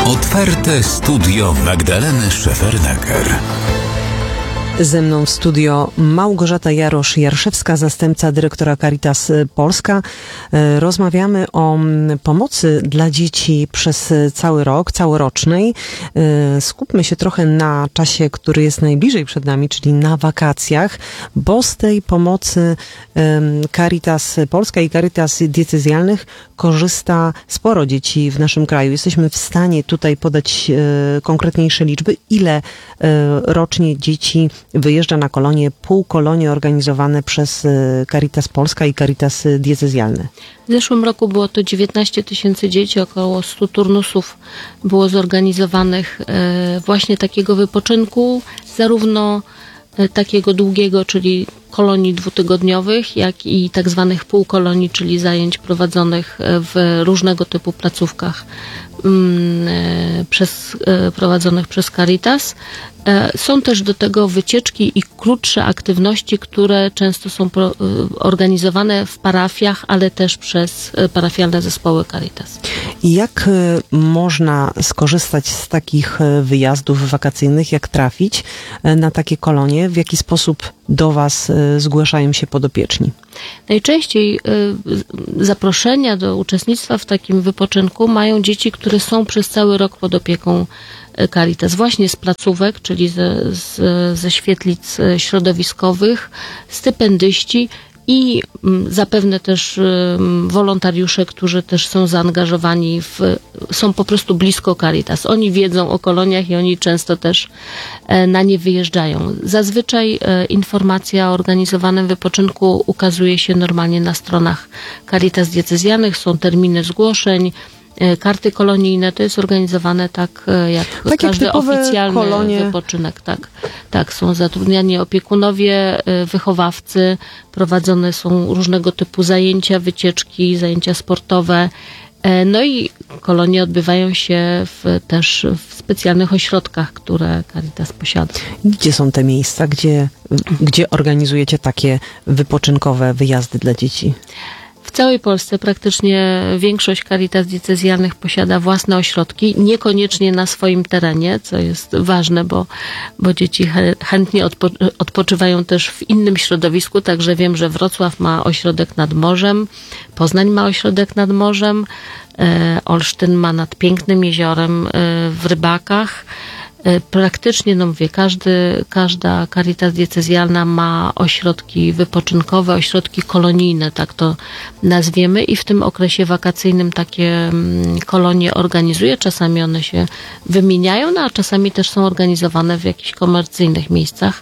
Otwarte studio Magdaleny Szefernaker. Ze mną w studio Małgorzata Jarosz-Jarszewska, zastępca dyrektora Caritas Polska. Rozmawiamy o pomocy dla dzieci przez cały rok, całorocznej. Skupmy się trochę na czasie, który jest najbliżej przed nami, czyli na wakacjach, bo z tej pomocy Caritas Polska i Caritas diecezjalnych korzysta sporo dzieci w naszym kraju. Jesteśmy w stanie tutaj podać konkretniejsze liczby, ile rocznie dzieci wyjeżdża na kolonie, półkolonie organizowane przez Caritas Polska i Caritas diecezjalne. W zeszłym roku było to 19 000 dzieci, około 100 turnusów było zorganizowanych właśnie takiego wypoczynku, zarówno takiego długiego, czyli kolonii dwutygodniowych, jak i tak zwanych półkolonii, czyli zajęć prowadzonych w różnego typu placówkach prowadzonych przez Caritas. Są też do tego wycieczki i krótsze aktywności, które często są organizowane w parafiach, ale też przez parafialne zespoły Caritas. I jak można skorzystać z takich wyjazdów wakacyjnych, jak trafić na takie kolonie? W jaki sposób do Was zgłaszają się podopieczni? Najczęściej zaproszenia do uczestnictwa w takim wypoczynku mają dzieci, które są przez cały rok pod opieką Caritas, właśnie z placówek, czyli ze świetlic środowiskowych, stypendyści i zapewne też wolontariusze, którzy też są zaangażowani są po prostu blisko Caritas. Oni wiedzą o koloniach i oni często też na nie wyjeżdżają. Zazwyczaj informacja o organizowanym wypoczynku ukazuje się normalnie na stronach Caritas diecezjalnych, są terminy zgłoszeń, karty kolonijne, to jest organizowane tak jak każdy oficjalny wypoczynek. Tak, są zatrudniani opiekunowie, wychowawcy, prowadzone są różnego typu zajęcia, wycieczki, zajęcia sportowe. No i kolonie odbywają się też w specjalnych ośrodkach, które Caritas posiada. Gdzie są te miejsca, gdzie organizujecie takie wypoczynkowe wyjazdy dla dzieci? W całej Polsce praktycznie większość Caritas diecezjalnych posiada własne ośrodki, niekoniecznie na swoim terenie, co jest ważne, bo dzieci chętnie odpoczywają też w innym środowisku, także wiem, że Wrocław ma ośrodek nad morzem, Poznań ma ośrodek nad morzem, Olsztyn ma nad pięknym jeziorem w Rybakach. Praktycznie, każda Caritas diecezjalna ma ośrodki wypoczynkowe, ośrodki kolonijne, tak to nazwiemy, i w tym okresie wakacyjnym takie kolonie organizuje. Czasami one się wymieniają, a czasami też są organizowane w jakichś komercyjnych miejscach.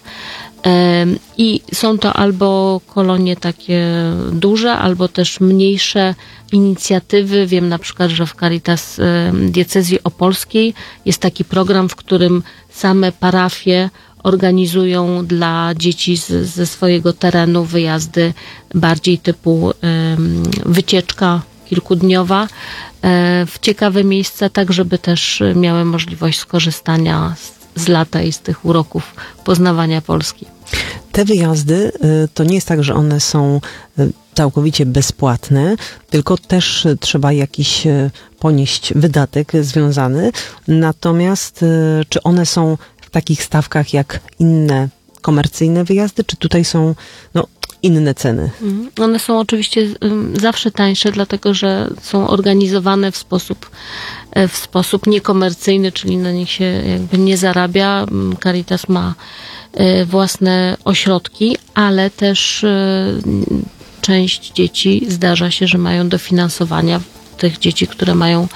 I są to albo kolonie takie duże, albo też mniejsze inicjatywy. Wiem na przykład, że w Caritas Diecezji Opolskiej jest taki program, w którym same parafie organizują dla dzieci ze swojego terenu wyjazdy bardziej typu wycieczka kilkudniowa w ciekawe miejsca, tak żeby też miały możliwość skorzystania z lata i z tych uroków poznawania Polski. Te wyjazdy to nie jest tak, że one są całkowicie bezpłatne, tylko też trzeba jakiś ponieść wydatek związany. Natomiast czy one są w takich stawkach jak inne komercyjne wyjazdy, czy tutaj są inne ceny? One są oczywiście zawsze tańsze, dlatego że są organizowane w sposób niekomercyjny, czyli na nich się jakby nie zarabia. Caritas ma własne ośrodki, ale też część dzieci zdarza się, że mają dofinansowania, tych dzieci, które mają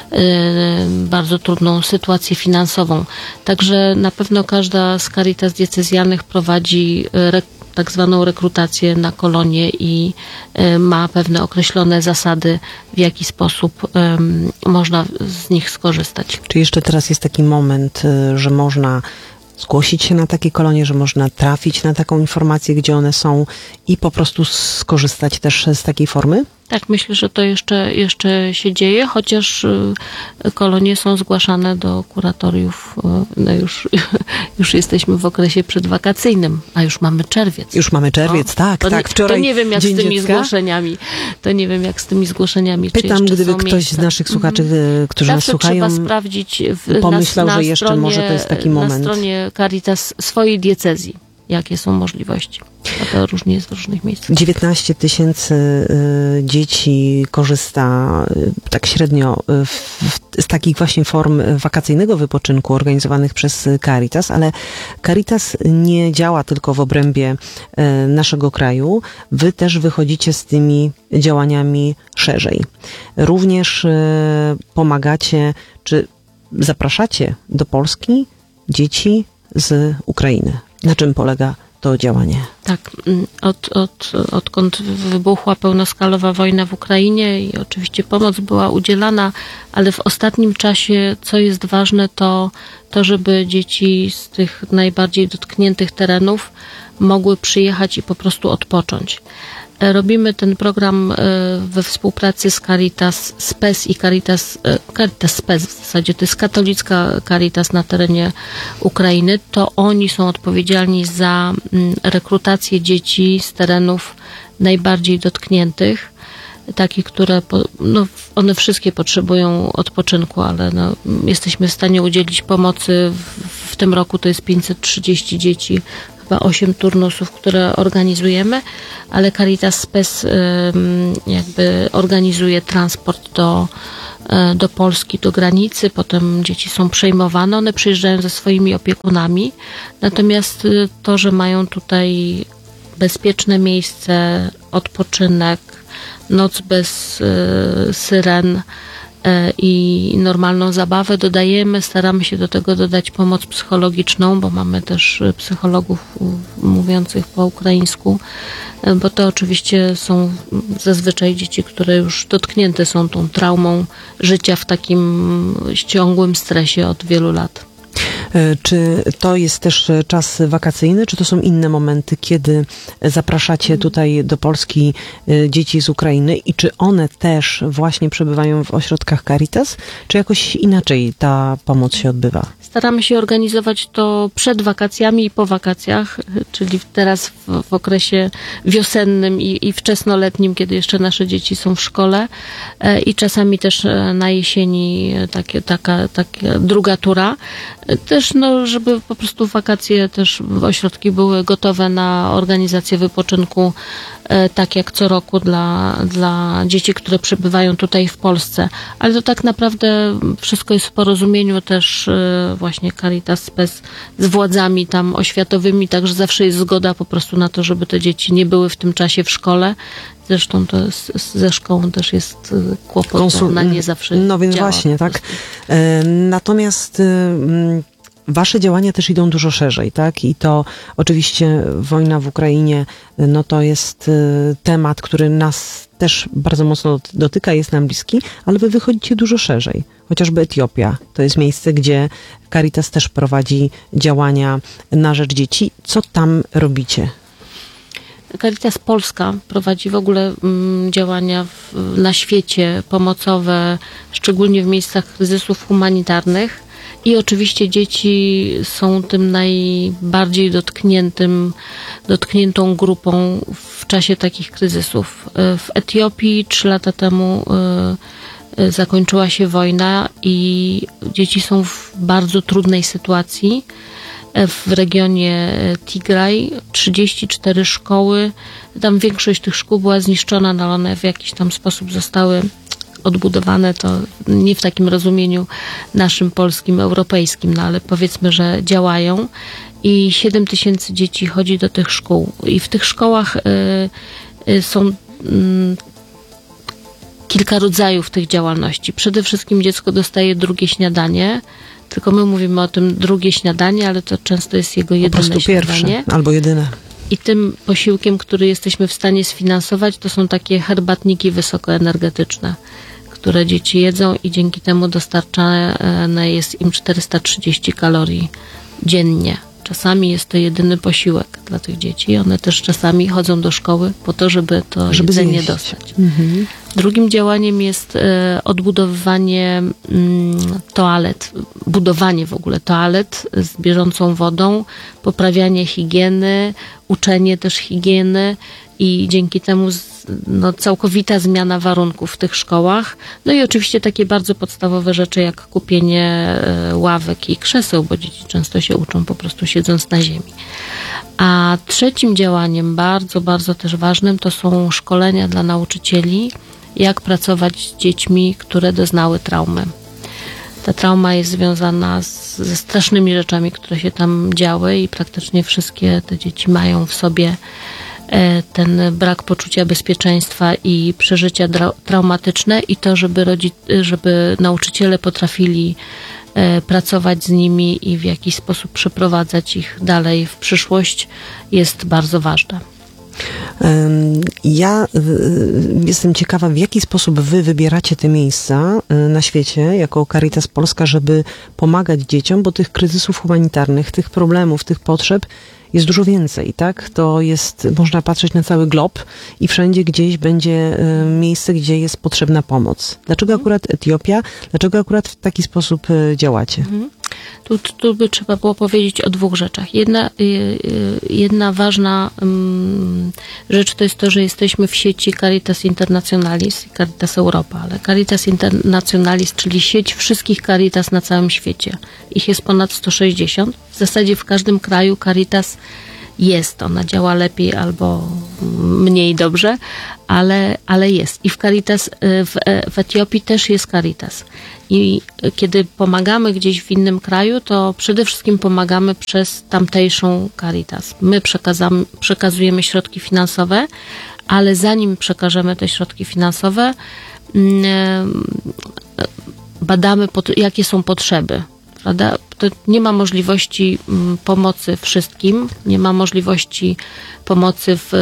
bardzo trudną sytuację finansową. Także na pewno każda z Caritas diecezjalnych prowadzi tak zwaną rekrutację na kolonie i ma pewne określone zasady, w jaki sposób można z nich skorzystać. Czy jeszcze teraz jest taki moment, że można zgłosić się na takie kolonie, że można trafić na taką informację, gdzie one są i po prostu skorzystać też z takiej formy? Tak, myślę, że to jeszcze się dzieje, chociaż kolonie są zgłaszane do kuratoriów. No już jesteśmy w okresie przedwakacyjnym, a już mamy czerwiec. Już mamy czerwiec, tak. Wczoraj to nie wiem, jak Dzień z tymi Dziecka. zgłoszeniami. To nie wiem, jak z tymi zgłoszeniami. Pytam, czy jeszcze gdyby są ktoś miejsca. z naszych słuchaczy, którzy nas Zawsze słuchają, trzeba sprawdzić pomyślał, na że jeszcze stronie, może to jest taki moment. Na stronie Caritas swojej diecezji, jakie są możliwości. A to różnie jest w różnych miejscach. 19 000 dzieci korzysta tak średnio z takich właśnie form wakacyjnego wypoczynku organizowanych przez Caritas, ale Caritas nie działa tylko w obrębie naszego kraju. Wy też wychodzicie z tymi działaniami szerzej. Również pomagacie, czy zapraszacie do Polski dzieci z Ukrainy. Na czym polega to działanie? Tak, odkąd wybuchła pełnoskalowa wojna w Ukrainie i oczywiście pomoc była udzielana, ale w ostatnim czasie, co jest ważne, to żeby dzieci z tych najbardziej dotkniętych terenów mogły przyjechać i po prostu odpocząć. Robimy ten program we współpracy z Caritas Spes i Caritas Spes, w zasadzie to jest katolicka Caritas na terenie Ukrainy. To oni są odpowiedzialni za rekrutację dzieci z terenów najbardziej dotkniętych, takich, które, one wszystkie potrzebują odpoczynku, ale jesteśmy w stanie udzielić pomocy. W tym roku to jest 530 dzieci, chyba 8 turnusów, które organizujemy, ale Caritas Spes jakby organizuje transport do Polski, do granicy, potem dzieci są przejmowane, one przyjeżdżają ze swoimi opiekunami, natomiast to, że mają tutaj bezpieczne miejsce, odpoczynek, noc bez syren i normalną zabawę dodajemy, staramy się do tego dodać pomoc psychologiczną, bo mamy też psychologów mówiących po ukraińsku, bo to oczywiście są zazwyczaj dzieci, które już dotknięte są tą traumą życia w takim ciągłym stresie od wielu lat. Czy to jest też czas wakacyjny, czy to są inne momenty, kiedy zapraszacie tutaj do Polski dzieci z Ukrainy i czy one też właśnie przebywają w ośrodkach Caritas, czy jakoś inaczej ta pomoc się odbywa? Staramy się organizować to przed wakacjami i po wakacjach, czyli teraz w okresie wiosennym i wczesnoletnim, kiedy jeszcze nasze dzieci są w szkole i czasami też na jesieni taka druga tura. Też, żeby po prostu wakacje też ośrodki były gotowe na organizację wypoczynku, tak jak co roku dla dzieci, które przebywają tutaj w Polsce. Ale to tak naprawdę wszystko jest w porozumieniu też właśnie Caritas Spes z władzami tam oświatowymi, także zawsze jest zgoda po prostu na to, żeby te dzieci nie były w tym czasie w szkole. Zresztą to ze szkołą też jest kłopot, bo ona nie zawsze No więc działa właśnie, tak. Natomiast wasze działania też idą dużo szerzej, tak? I to oczywiście wojna w Ukrainie, to jest temat, który nas też bardzo mocno dotyka, jest nam bliski, ale wy wychodzicie dużo szerzej. Chociażby Etiopia to jest miejsce, gdzie Caritas też prowadzi działania na rzecz dzieci. Co tam robicie? Caritas Polska prowadzi w ogóle działania na świecie pomocowe, szczególnie w miejscach kryzysów humanitarnych. I oczywiście dzieci są tym najbardziej dotkniętą grupą w czasie takich kryzysów. W Etiopii 3 lata temu zakończyła się wojna i dzieci są w bardzo trudnej sytuacji. W regionie Tigraj 34 szkoły, tam większość tych szkół była zniszczona, ale one w jakiś tam sposób zostały odbudowane, to nie w takim rozumieniu naszym polskim, europejskim, ale powiedzmy, że działają i 7 000 dzieci chodzi do tych szkół i w tych szkołach są kilka rodzajów tych działalności. Przede wszystkim dziecko dostaje drugie śniadanie, tylko my mówimy o tym drugie śniadanie, ale to często jest jego jedyne po prostu śniadanie. Pierwsze albo jedyne. I tym posiłkiem, który jesteśmy w stanie sfinansować, to są takie herbatniki wysokoenergetyczne, które dzieci jedzą i dzięki temu dostarczane jest im 430 kalorii dziennie. Czasami jest to jedyny posiłek dla tych dzieci. One też czasami chodzą do szkoły po to, żeby to jedzenie zjeść. dostać. Drugim działaniem jest odbudowywanie toalet, budowanie w ogóle toalet z bieżącą wodą, poprawianie higieny, uczenie też higieny i dzięki temu całkowita zmiana warunków w tych szkołach. No i oczywiście takie bardzo podstawowe rzeczy jak kupienie ławek i krzeseł, bo dzieci często się uczą po prostu siedząc na ziemi. A trzecim działaniem, bardzo, bardzo też ważnym, to są szkolenia dla nauczycieli, jak pracować z dziećmi, które doznały traumy. Ta trauma jest związana ze strasznymi rzeczami, które się tam działy i praktycznie wszystkie te dzieci mają w sobie ten brak poczucia bezpieczeństwa i przeżycia traumatyczne i to, żeby nauczyciele potrafili pracować z nimi i w jakiś sposób przeprowadzać ich dalej w przyszłość, jest bardzo ważne. Ja jestem ciekawa, w jaki sposób wy wybieracie te miejsca na świecie jako Caritas Polska, żeby pomagać dzieciom, bo tych kryzysów humanitarnych, tych problemów, tych potrzeb jest dużo więcej, tak? To jest, można patrzeć na cały glob i wszędzie gdzieś będzie miejsce, gdzie jest potrzebna pomoc. Dlaczego akurat Etiopia? Dlaczego akurat w taki sposób działacie? Tu by trzeba było powiedzieć o dwóch rzeczach. Jedna ważna rzecz to jest to, że jesteśmy w sieci Caritas Internationalis i Caritas Europa, ale Caritas Internationalis, czyli sieć wszystkich Caritas na całym świecie. Ich jest ponad 160. W zasadzie w każdym kraju Caritas jest. Ona działa lepiej albo mniej dobrze, ale jest. I w Caritas, w Etiopii też jest Caritas. I kiedy pomagamy gdzieś w innym kraju, to przede wszystkim pomagamy przez tamtejszą Caritas. My przekazujemy środki finansowe, ale zanim przekażemy te środki finansowe, badamy, jakie są potrzeby. Prawda? To nie ma możliwości pomocy wszystkim, nie ma możliwości pomocy w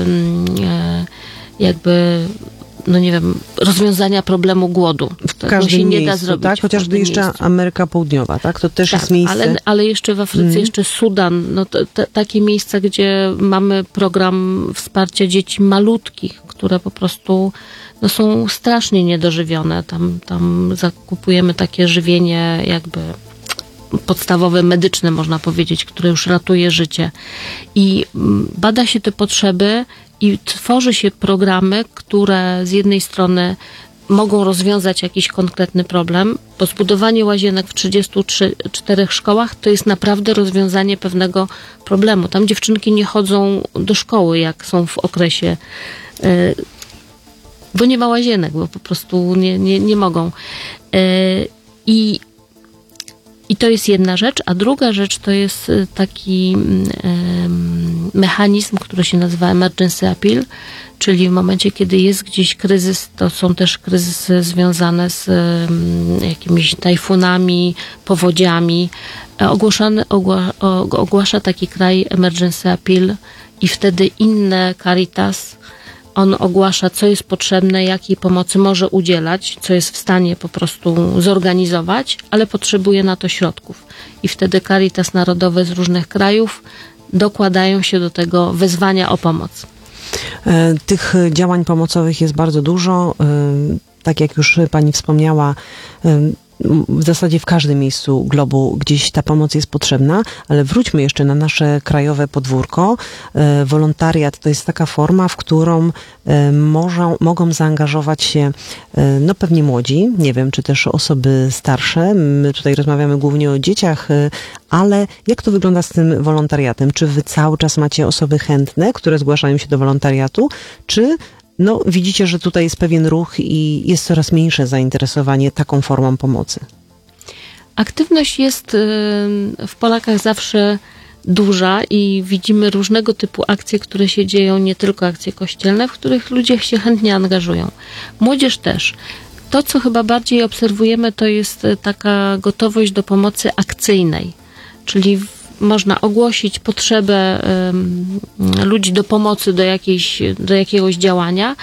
rozwiązania problemu głodu. W każdym się nie miejscu, da zrobić. tak? Chociażby jeszcze miejscu. Ameryka Południowa, tak? To też jest miejsce. Ale jeszcze w Afryce, jeszcze Sudan, takie miejsca, gdzie mamy program wsparcia dzieci malutkich, które po prostu są strasznie niedożywione. Tam zakupujemy takie żywienie jakby podstawowe, medyczne, można powiedzieć, które już ratuje życie. I bada się te potrzeby i tworzy się programy, które z jednej strony mogą rozwiązać jakiś konkretny problem, bo zbudowanie łazienek w 34 szkołach to jest naprawdę rozwiązanie pewnego problemu. Tam dziewczynki nie chodzą do szkoły, jak są w okresie, bo nie ma łazienek, bo po prostu nie mogą. I to jest jedna rzecz, a druga rzecz to jest taki mechanizm, który się nazywa Emergency Appeal, czyli w momencie, kiedy jest gdzieś kryzys, to są też kryzysy związane z jakimiś tajfunami, powodziami. Ogłasza taki kraj Emergency Appeal i wtedy inne Caritas, on ogłasza, co jest potrzebne, jakiej pomocy może udzielać, co jest w stanie po prostu zorganizować, ale potrzebuje na to środków. I wtedy Caritas Narodowe z różnych krajów dokładają się do tego wezwania o pomoc. Tych działań pomocowych jest bardzo dużo. Tak jak już pani wspomniała, w zasadzie w każdym miejscu globu gdzieś ta pomoc jest potrzebna, ale wróćmy jeszcze na nasze krajowe podwórko. Wolontariat to jest taka forma, w którą mogą zaangażować się pewnie młodzi, nie wiem, czy też osoby starsze. My tutaj rozmawiamy głównie o dzieciach, ale jak to wygląda z tym wolontariatem? Czy wy cały czas macie osoby chętne, które zgłaszają się do wolontariatu, czy widzicie, że tutaj jest pewien ruch i jest coraz mniejsze zainteresowanie taką formą pomocy? Aktywność jest w Polakach zawsze duża i widzimy różnego typu akcje, które się dzieją, nie tylko akcje kościelne, w których ludzie się chętnie angażują. Młodzież też. To, co chyba bardziej obserwujemy, to jest taka gotowość do pomocy akcyjnej, czyli można ogłosić potrzebę ludzi do pomocy do jakiegoś działania.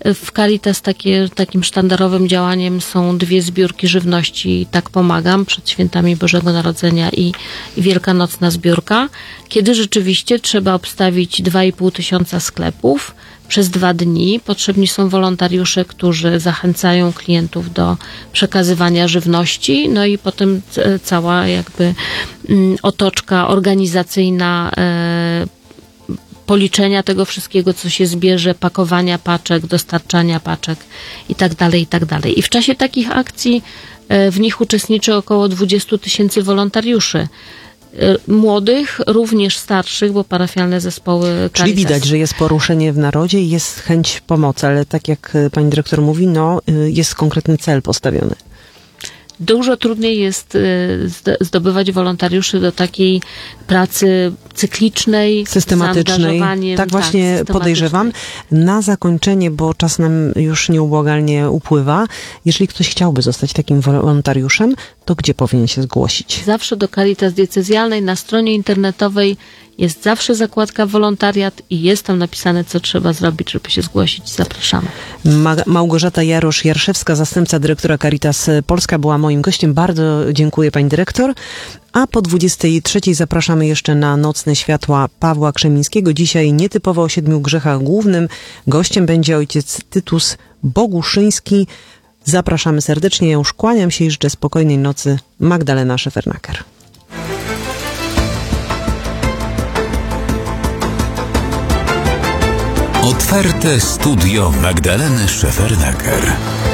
W Caritas takim sztandarowym działaniem są 2 zbiórki żywności Tak Pomagam przed świętami Bożego Narodzenia i wielkanocna zbiórka, kiedy rzeczywiście trzeba obstawić 2,5 tysiąca sklepów przez 2 dni. Potrzebni są wolontariusze, którzy zachęcają klientów do przekazywania żywności, no i potem cała jakby otoczka organizacyjna policzenia tego wszystkiego, co się zbierze, pakowania paczek, dostarczania paczek i tak dalej, i tak dalej. I w czasie takich akcji w nich uczestniczy około 20 tysięcy wolontariuszy. Młodych, również starszych, bo parafialne zespoły Caritas. Czyli widać, że jest poruszenie w narodzie i jest chęć pomocy, ale tak jak pani dyrektor mówi, jest konkretny cel postawiony. Dużo trudniej jest zdobywać wolontariuszy do takiej pracy cyklicznej, systematycznej. Tak właśnie podejrzewam. Na zakończenie, bo czas nam już nieubłagalnie upływa, jeżeli ktoś chciałby zostać takim wolontariuszem, to gdzie powinien się zgłosić? Zawsze do Caritas Diecezjalnej. Na stronie internetowej jest zawsze zakładka wolontariat i jest tam napisane, co trzeba zrobić, żeby się zgłosić. Zapraszamy. Małgorzata Jarosz-Jarszewska, zastępca dyrektora Caritas Polska, była moim gościem. Bardzo dziękuję, pani dyrektor. A po 23:00 zapraszamy jeszcze na Nocne Światła Pawła Krzemińskiego. Dzisiaj nietypowo o 7 grzechach głównym. Gościem będzie ojciec Tytus Boguszyński. Zapraszamy serdecznie. Ja już kłaniam się i życzę spokojnej nocy. Magdalena Szefernaker. Otwarte studio Magdaleny Szefernaker.